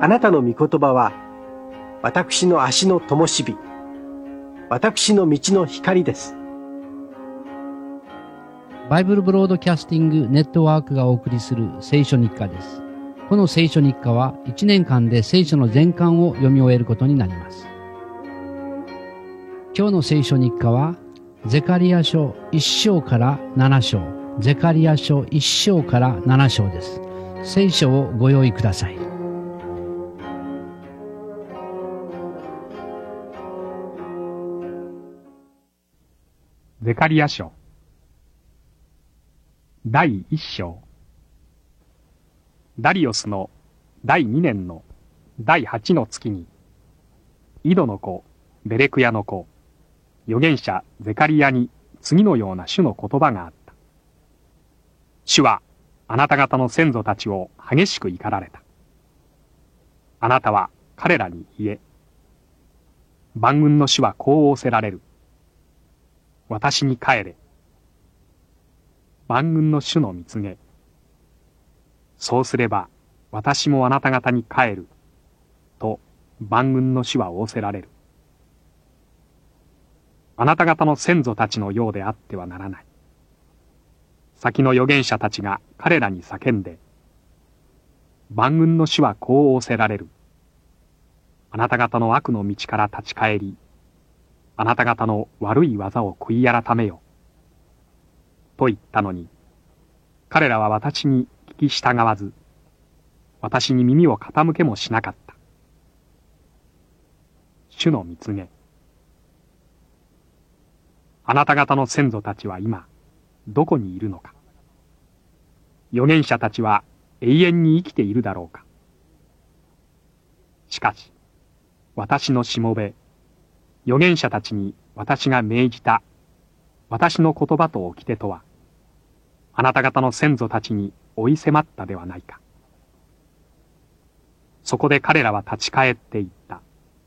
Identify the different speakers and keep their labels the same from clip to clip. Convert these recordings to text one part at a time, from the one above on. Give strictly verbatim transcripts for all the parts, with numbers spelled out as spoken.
Speaker 1: あなたの御言葉は、私の足の灯火、私の道の光です。
Speaker 2: バイブルブロードキャスティングネットワークがお送りする聖書日課です。この聖書日課はいちねんかんで聖書の全巻を読み終えることになります。今日の聖書日課はゼカリヤ書いっ章からなな章、ゼカリヤ書いっ章からなな章です。聖書をご用意ください。
Speaker 3: ゼカリヤ書だいいっ章。ダリオスのだいにねんのだいはちの月に、イドの子ベレクヤの子預言者ゼカリヤに次のような主の言葉があった。主はあなた方の先祖たちを激しく怒られた。あなたは彼らに言え、万軍の主はこう仰せられる。私に帰れ。万軍の主の蜜げ。そうすれば私もあなた方に帰る。と万軍の主は仰せられる。あなた方の先祖たちのようであってはならない。先の預言者たちが彼らに叫んで、万軍の主はこう仰せられる。あなた方の悪の道から立ち返り、あなた方の悪い技を悔い改めよ。と言ったのに、彼らは私に聞き従わず、私に耳を傾けもしなかった。主の蜜げ。あなた方の先祖たちは今、どこにいるのか。預言者たちは永遠に生きているだろうか。しかし、私のしもべ、預言者たちに私が命じた私の言葉と掟とは、あなた方の先祖たちに追い迫ったではないか。そこで彼らは立ち返って言った。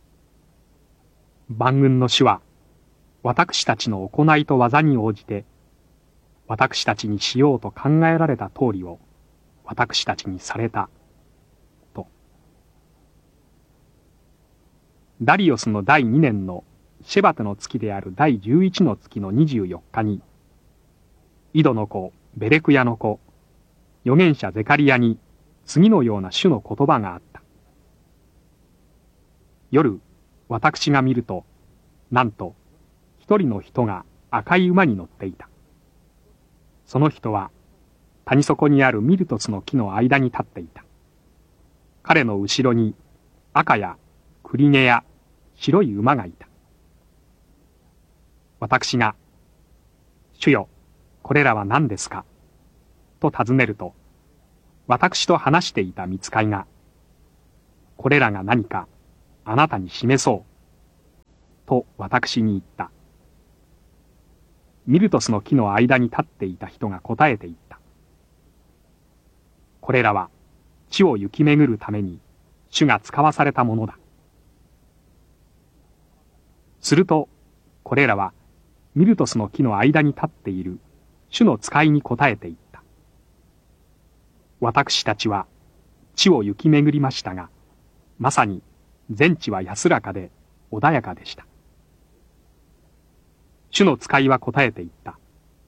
Speaker 3: 万軍の主は、私たちの行いと技に応じて、私たちにしようと考えられた通りを、私たちにされた。と。ダリオスのだいにねんのシェバテの月であるだいじゅういちの月のにじゅうよっかに、イドの子、ベレクヤの子、預言者ゼカリヤに次のような主の言葉があった。夜、私が見ると、なんと、一人の人が赤い馬に乗っていた。その人は、谷底にあるミルトスの木の間に立っていた。彼の後ろに赤や栗毛や白い馬がいた。私が、主よ、これらは何ですかと尋ねると、私と話していた御使いが、これらが何かあなたに示そう、と私に言った。ミルトスの木の間に立っていた人が答えて言った。これらは地を行き巡るために主が使わされたものだ。すると、これらはミルトスの木の間に立っている主の使いに答えて言った。私たちは地を行き巡りましたが、まさに全地は安らかで穏やかでした。主の使いは答えて言った。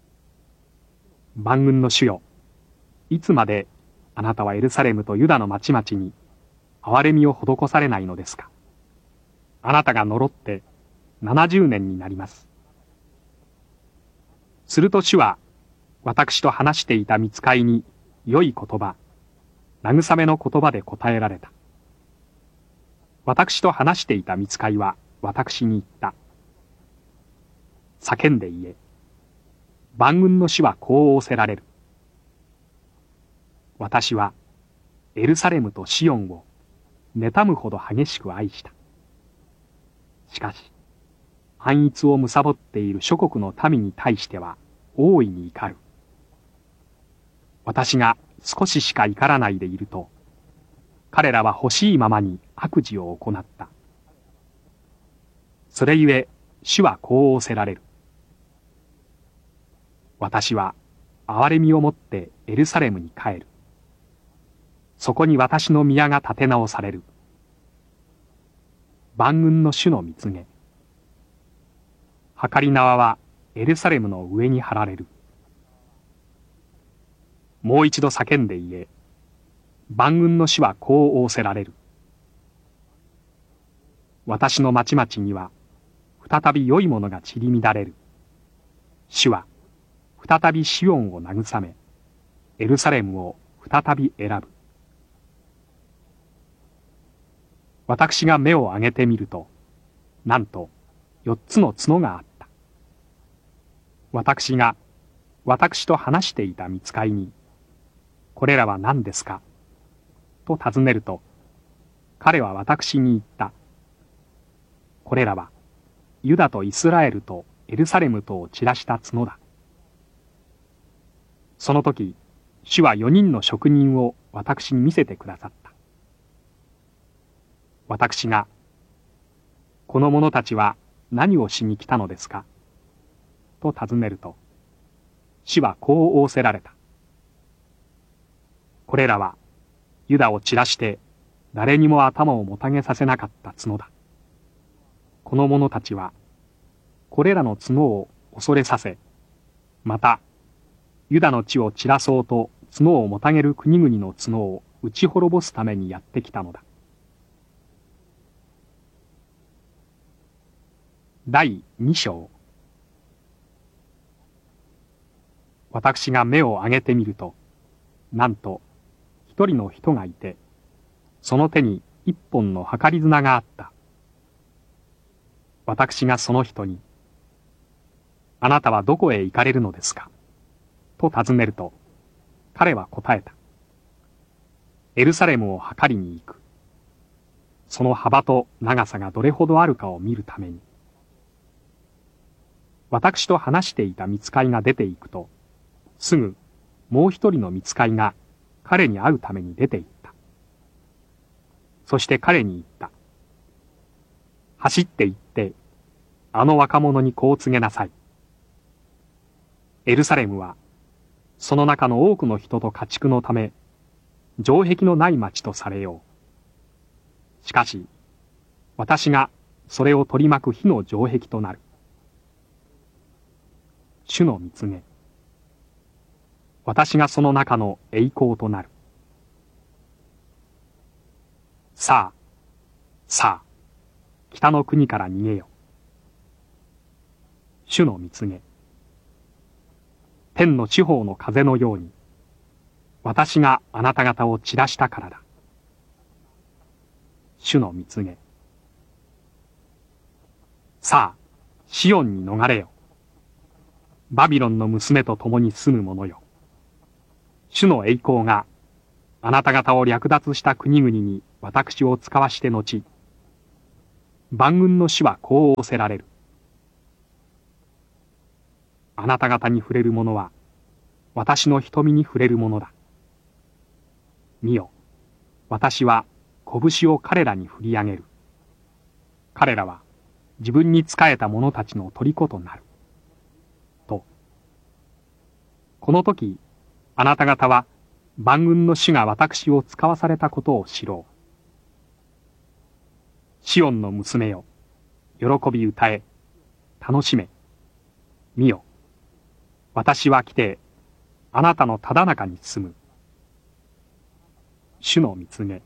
Speaker 3: 万軍の主よ、いつまであなたはエルサレムとユダの町々に憐れみを施されないのですか。あなたが呪ってななじゅうねんになります。すると主は私と話していた御使いに良い言葉、慰めの言葉で答えられた。私と話していた御使いは私に言った。叫んで言え。万軍の主はこう仰せられる。私はエルサレムとシオンを妬むほど激しく愛した。しかし、安逸を貪っている諸国の民に対しては大いに怒る。私が少ししか怒らないでいると、彼らは欲しいままに悪事を行った。それゆえ、主はこう仰せられる。私は憐れみをもってエルサレムに帰る。そこに私の宮が建て直される。 万軍の主の蜜げ。計り縄はエルサレムの上に張られる。もう一度叫んで言え。万軍の主はこう仰せられる。私の町々には再び良いものが散り乱れる。主は再びシオンを慰め、エルサレムを再び選ぶ。私が目を上げてみると、なんと四つの角があった。私が私と話していた御使いに、これらは何ですかと尋ねると、彼は私に言った。これらはユダとイスラエルとエルサレムとを散らした角だ。その時、主は四人の職人を私に見せてくださった。私が、この者たちは何をしに来たのですかと尋ねると、主はこう仰せられた。これらはユダを散らして誰にも頭をもたげさせなかった角だ。この者たちはこれらの角を恐れさせ、またユダの地を散らそうと角をもたげる国々の角を打ち滅ぼすためにやってきたのだ。第二章。私が目を上げてみると、なんと一人の人がいて、その手に一本の計り綱があった。私がその人に、あなたはどこへ行かれるのですかと尋ねると、彼は答えた。エルサレムを測りに行く。その幅と長さがどれほどあるかを見るために。私と話していた御使いが出て行くと、すぐもう一人の御使いが彼に会うために出て行った。そして彼に言った。走って行って、あの若者にこう告げなさい。エルサレムは、その中の多くの人と家畜のため、城壁のない町とされよう。しかし、私がそれを取り巻く火の城壁となる。主の蜜げ。私がその中の栄光となる。さあ、さあ、北の国から逃げよ。主の蜜げ。天の地方の風のように、私があなた方を散らしたからだ。主の蜜げ。さあ、シオンに逃れよ。バビロンの娘と共に住む者よ。主の栄光があなた方を略奪した国々に私を使わして後、万軍の主はこう仰せられる。あなた方に触れる者は私の瞳に触れるものだ。見よ、私は拳を彼らに振り上げる。彼らは自分に仕えた者たちの虜となる。と。この時、あなた方は万軍の主が私を使わされたことを知ろう。シオンの娘よ、喜び歌え、楽しめ。見よ、私は来て、あなたのただ中に住む。主の蜜げ。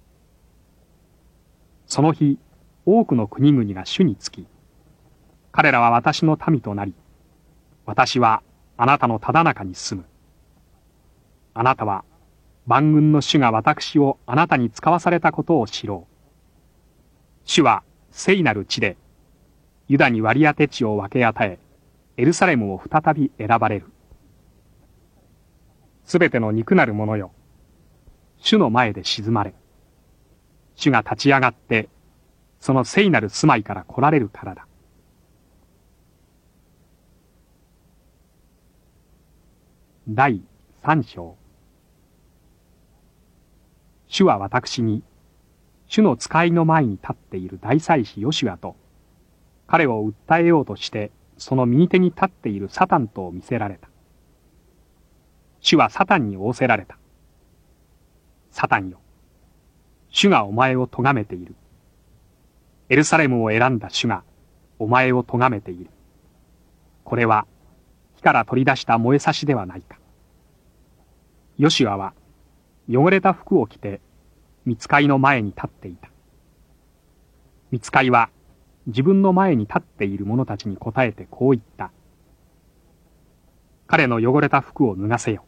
Speaker 3: その日、多くの国々が主につき、彼らは私の民となり、私はあなたのただ中に住む。あなたは万軍の主が私をあなたに使わされたことを知ろう。主は聖なる地で、ユダに割り当て地を分け与え、エルサレムを再び選ばれる。すべての肉なる者よ、主の前で静まれ。主が立ち上がって、その聖なる住まいから来られるからだ。第三章。主は私に、主の使いの前に立っている大祭司ヨシュアと、彼を訴えようとして、その右手に立っているサタンとを見せられた。主はサタンに仰せられた。サタンよ、主がお前を咎めている。 エルサレムを選んだ主がお前を咎めている。これは火から取り出した燃えさしではないか。ヨシュアは汚れた服を着て御使いの前に立っていた。御使いは自分の前に立っている者たちに答えてこう言った。彼の汚れた服を脱がせよ。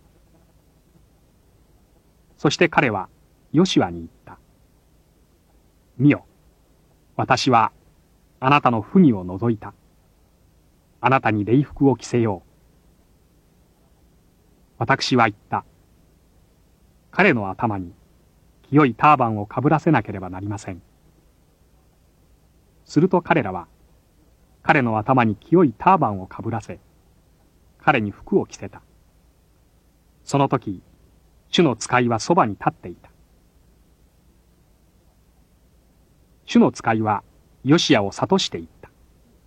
Speaker 3: そして彼はヨシュアに言った。見よ、私はあなたの不義を除いた。あなたに礼服を着せよう。私は言った。彼の頭に清いターバンをかぶらせなければなりません。すると彼らは彼の頭に清いターバンをかぶらせ、彼に服を着せた。その時、主の使いはそばに立っていた。主の使いはヨシアを諭していった。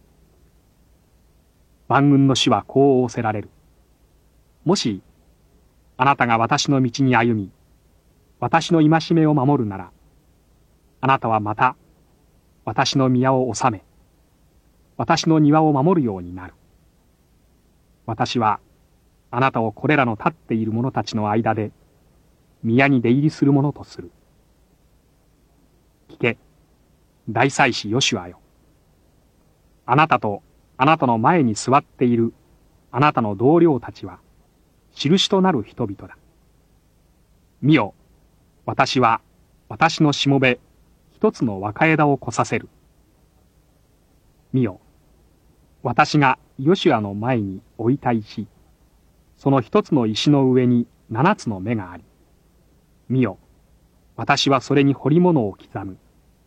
Speaker 3: 万軍の主はこう仰せられる。もし、あなたが私の道に歩み、私の戒めを守るなら、あなたはまた、私の宮を治め、私の庭を守るようになる。私は、あなたをこれらの立っている者たちの間で、宮に出入りする者とする。聞け、大祭司ヨシュアよ。あなたとあなたの前に座っているあなたの同僚たちは、印となる人々だ。見よ、私は私のしもべ一つの若枝を越させる。見よ、私がヨシュアの前に置いた石、その一つの石の上に七つの目があり、見よ、私はそれに彫り物を刻む。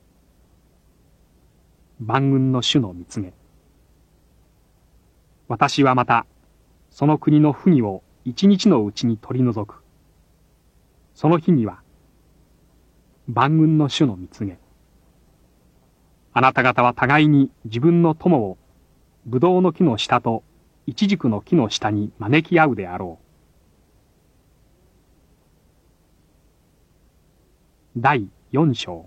Speaker 3: 万軍の主の蜜げ。私はまた、その国の不義を一日のうちに取り除く。その日には、万軍の主の蜜げ。あなた方は互いに自分の友を、ブドウの木の下とイチジクの木の下に招き合うであろう。第四章。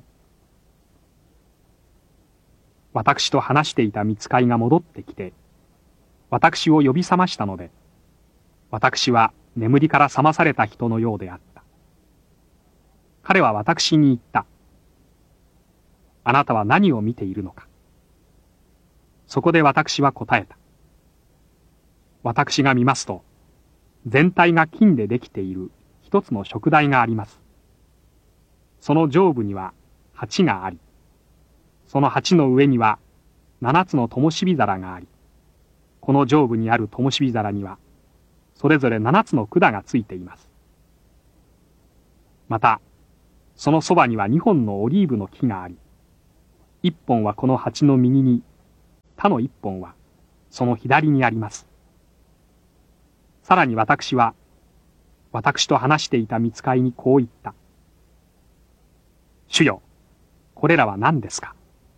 Speaker 3: 私と話していた御使いが戻ってきて、私を呼び覚ましたので、私は眠りから覚まされた人のようであった。彼は私に言った。あなたは何を見ているのか。そこで私は答えた。私が見ますと、全体が金でできている一つの燭台があります。その上部には鉢があり、その鉢の上には七つの灯火皿があり、この上部にある灯火皿には、それぞれ七つの管がついています。また、そのそばには二本のオリーブの木があり、一本はこの鉢の右に、他の一本はその左にあります。さらに私は、私と話していた御使いにこう言った。主よ、これらは何ですか。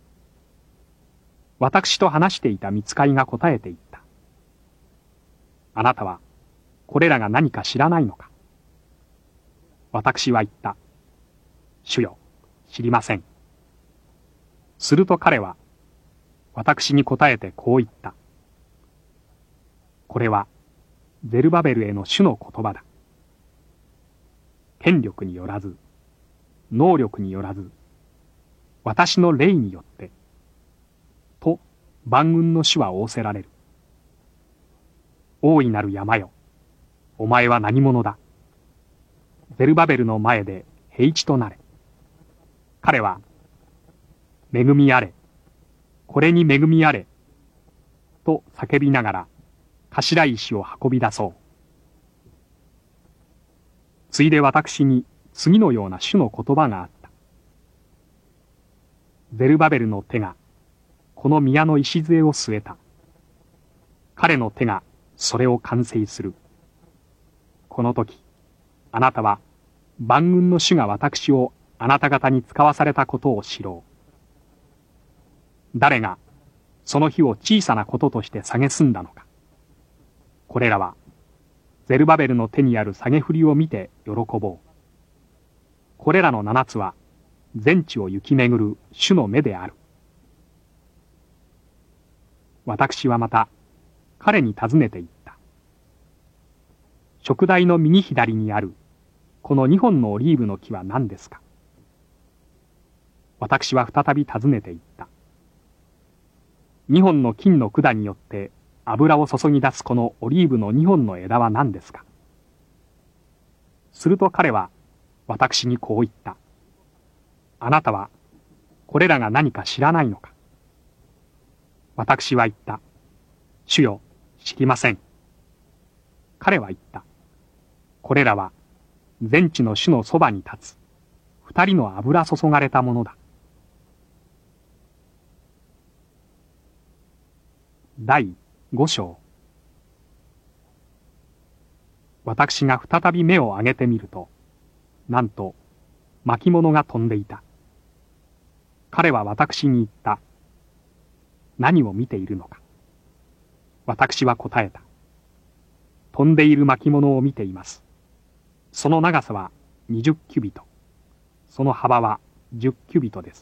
Speaker 3: 私と話していた御使いが答えていった。あなたは、これらが何か知らないのか。私は言った。主よ、知りません。すると彼は、私に答えてこう言った。これは、ゼルバベルへの主の言葉だ。権力によらず、能力によらず、私の霊によって、と万軍の主は仰せられる。大いなる山よ、お前は何者だ。ゼルバベルの前で平地となれ。彼は、恵みあれ、これに恵みあれ、と叫びながら、頭石を運び出そう。ついで私に次のような主の言葉があった。ゼルバベルの手が、この宮の礎を据えた。彼の手がそれを完成する。この時、あなたは万軍の主が私をあなた方に使わされたことを知ろう。誰がその日を小さなこととして蔑んだのか。これらはゼルバベルの手にある下げ振りを見て喜ぼう。これらの七つは全地を行き巡る主の目である。 私はまた彼に尋ねて言った。食台の右左にあるこの二本のオリーブの木は何ですか。私は再び尋ねて言った。二本の金の管によって油を注ぎ出すこのオリーブの二本の枝は何ですか。すると彼は私にこう言った。あなたはこれらが何か知らないのか。私は言った。主よ、知りません。彼は言った。これらは全地の主のそばに立つ二人の油注がれたものだ。第五章。私が再び目を上げてみると、なんと巻物が飛んでいた。彼は私に言った。何を見ているのか。私は答えた。飛んでいる巻物を見ています。その長さは二十キュビト。その幅は十キュビトです。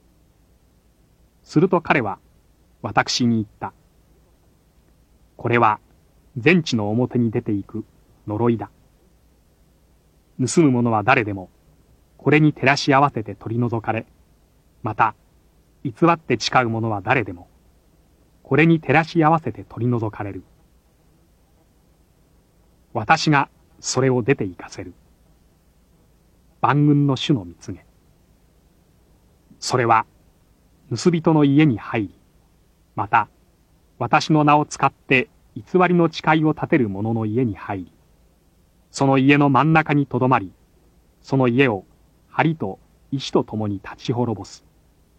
Speaker 3: すると彼は私に言った。これは全地の表に出ていく呪いだ。盗む者は誰でもこれに照らし合わせて取り除かれ、また偽って誓う者は誰でもこれに照らし合わせて取り除かれる。私がそれを出て行かせる。万軍の主の蜜げ。それは盗人の家に入り、また私の名を使って偽りの誓いを立てる者の家に入り、その家の真ん中にとどまり、その家を梁と石とともに立ち滅ぼす。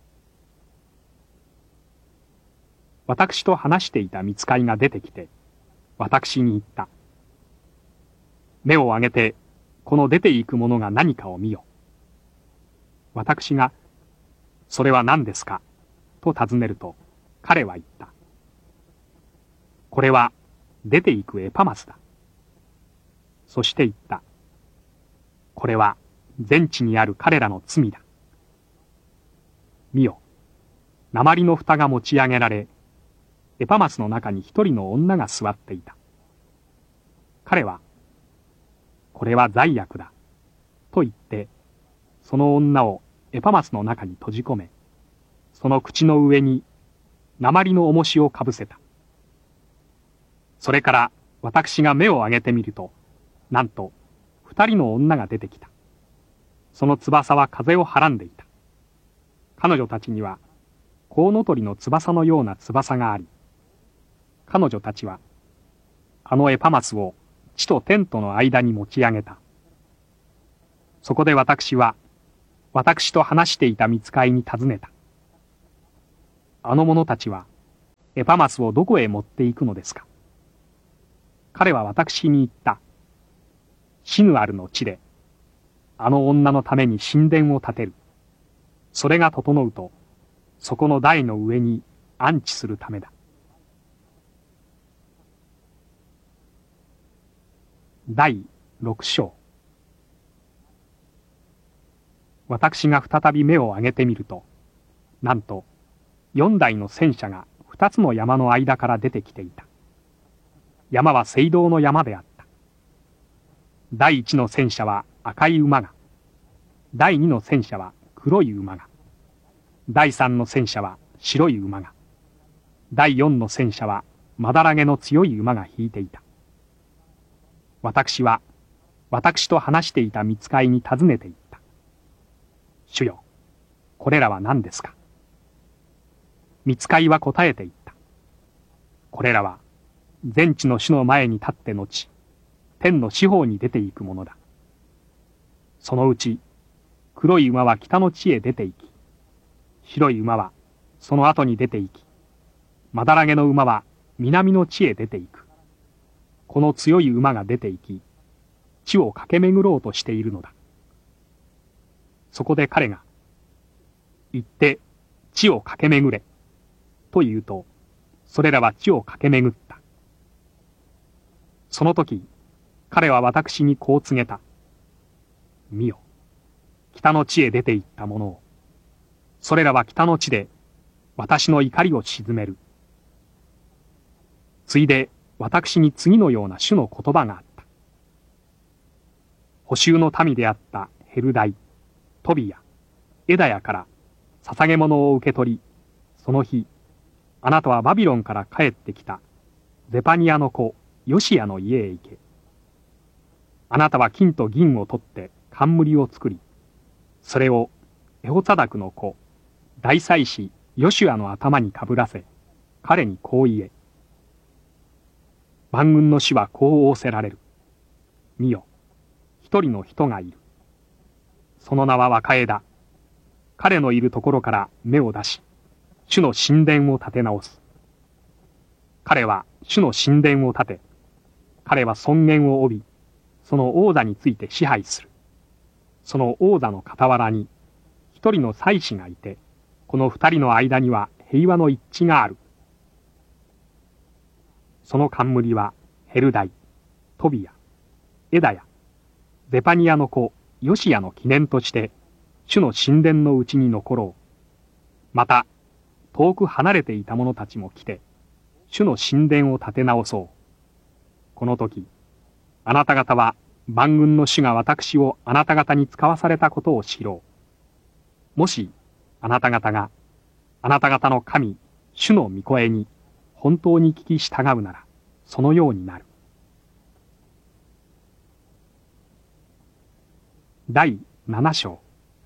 Speaker 3: 私と話していた御使いが出てきて、私に言った。目を上げて、この出ていくものが何かを見よ。私が、それは何ですかと尋ねると、彼は言った。これは出ていくエパマスだ。そして言った。これは全地にある彼らの罪だ。見よ。鉛の蓋が持ち上げられ、エパマスの中に一人の女が座っていた。彼は、これは罪悪だ。と言って、その女をエパマスの中に閉じ込め、その口の上に鉛の重しをかぶせた。それから私が目を上げてみると、なんと二人の女が出てきた。その翼は風をはらんでいた。彼女たちにはコウノトリの翼のような翼があり、彼女たちはあのエパマスを地と天との間に持ち上げた。そこで私は私と話していた御使いに尋ねた。あの者たちはエパマスをどこへ持っていくのですか。彼は私に言った。シヌアルの地で、あの女のために神殿を建てる。それが整うと、そこの台の上に安置するためだ。第六章。私が再び目を上げてみると、なんと、四台の戦車が二つの山の間から出てきていた。山は青銅の山であった。第一の戦車は赤い馬が、第二の戦車は黒い馬が、第三の戦車は白い馬が、第四の戦車はまだらげの強い馬が引いていた。私は、私と話していた御使いに尋ねていった。主よ、これらは何ですか。御使いは答えていった。これらは、全地の主の前に立って後、天の四方に出ていくものだ。そのうち、黒い馬は北の地へ出て行き、白い馬はその後に出て行き、まだらげの馬は南の地へ出て行く。この強い馬が出て行き、地を駆け巡ろうとしているのだ。そこで彼が、行って地を駆け巡れ、と言うと、それらは地を駆け巡った。その時、彼は私にこう告げた。見よ、北の地へ出て行った者を、それらは北の地で私の怒りを鎮める。 ついで私に次のような主の言葉があった。捕囚の民であったヘルダイ、トビヤ、エダヤから捧げ物を受け取り、その日、あなたはバビロンから帰ってきたゼパニアの子ヨシアの家へ行け。あなたは金と銀を取って冠を作り、それをエホツァダクの子、大祭司ヨシュアの頭にかぶらせ、彼にこう言え。万軍の主はこう仰せられる。見よ、一人の人がいる。その名は若枝だ。彼のいるところから目を出し、主の神殿を建て直す。彼は主の神殿を建て、彼は尊厳を帯び、その王座について支配する。その王座の傍らに一人の祭司がいて、この二人の間には平和の一致がある。その冠はヘルダイ、トビヤ、エダヤ、ゼパニアの子ヨシアの記念として、主の神殿のうちに残ろう。また、遠く離れていた者たちも来て、主の神殿を建て直そう。この時、あなた方は万軍の主が私をあなた方に使わされたことを知ろう。もし、あなた方が、あなた方の神、主の御声に本当に聞き従うなら、そのようになる。だいなな章。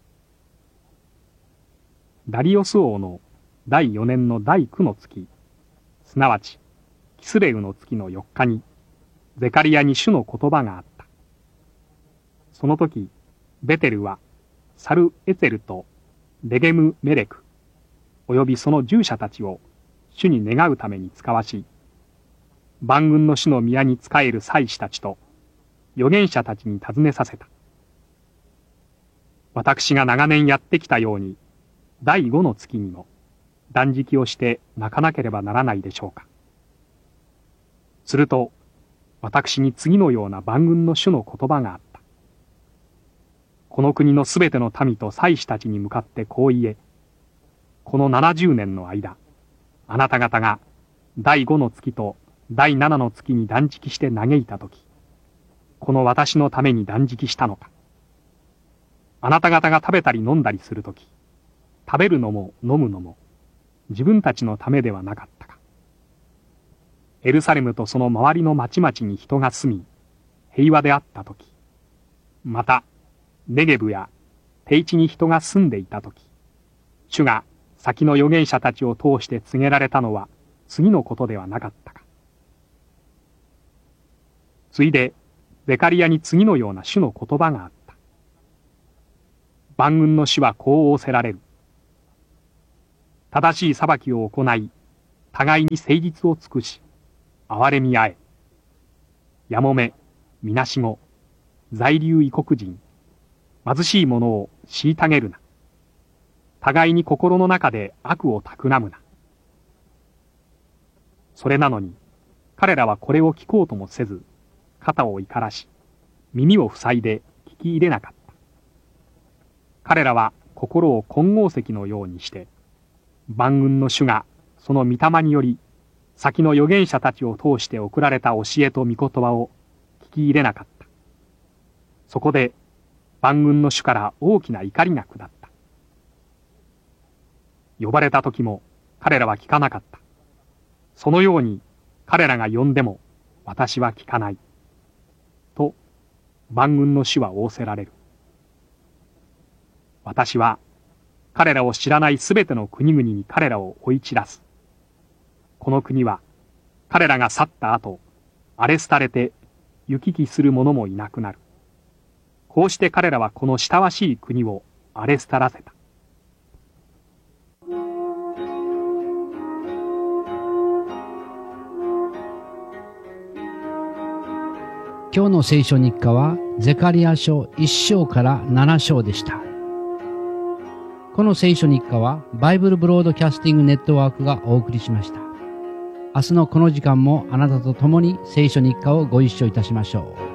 Speaker 3: ダリオス王のだいよねんのだいくの月、すなわちキスレウの月のよっかに、ゼカリヤに主の言葉があった。その時、ベテルはサルエツェルとレゲムメレク、およびその従者たちを主に願うために使わし、万軍の主の宮に仕える祭司たちと預言者たちに尋ねさせた。私が長年やってきたように、だいごの月にも断食をして泣かなければならないでしょうか。すると、私に次のような万軍の主の言葉があった。この国のすべての民と祭司たちに向かってこう言え。このななじゅうねんの間、あなた方がだいごの月とだいななの月に断食して嘆いたとき、この私のために断食したのか。あなた方が食べたり飲んだりするとき、食べるのも飲むのも自分たちのためではなかったか。エルサレムとその周りの町々に人が住み、平和であったとき、また、ネゲブや低地に人が住んでいたとき、主が先の預言者たちを通して告げられたのは次のことではなかったか。ついで、ゼカリヤに次のような主の言葉があった。万軍の主はこう仰せられる。正しい裁きを行い、互いに誠実を尽くし、憐れみ合え。やもめ、みなしご、在留異国人、貧しい者を虐げるな。互いに心の中で悪を企むな。それなのに、彼らはこれを聞こうともせず、肩を怒らし、耳を塞いで聞き入れなかった。彼らは心を金剛石のようにして、万軍の主がその御霊により、先の預言者たちを通して送られた教えと御言葉を聞き入れなかった。そこで万軍の主から大きな怒りが下った。呼ばれた時も彼らは聞かなかった。そのように彼らが呼んでも私は聞かない。と万軍の主は仰せられる。私は彼らを知らないすべての国々に彼らを追い散らす。この国は彼らが去った後、荒れ廃れて行き来する者もいなくなる。こうして彼らはこの親しい国を荒れ廃らせた。
Speaker 2: 今日の聖書日課はゼカリヤ書いち章からなな章でした。この聖書日課はバイブルブロードキャスティングネットワークがお送りしました。明日のこの時間もあなたと共に聖書日課をご一緒いたしましょう。